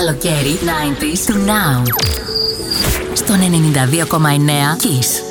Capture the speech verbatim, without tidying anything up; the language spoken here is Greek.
Καλοκαίρι ενενήντα του Now. Στον ενενήντα δύο κόμμα εννέα Kiss.